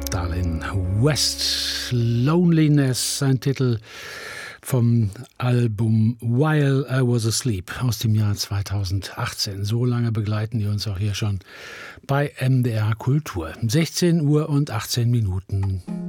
Darlin West, Loneliness, ein Titel vom Album While I Was Asleep aus dem Jahr 2018. So lange begleiten die uns auch hier schon bei MDR Kultur. 16 Uhr und 18 Minuten.